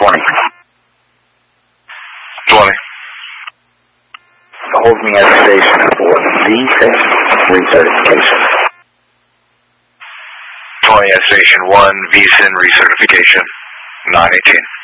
20. 20. Hold me at station for VSIN recertification. 20 at Station 1, VSIN recertification, 918.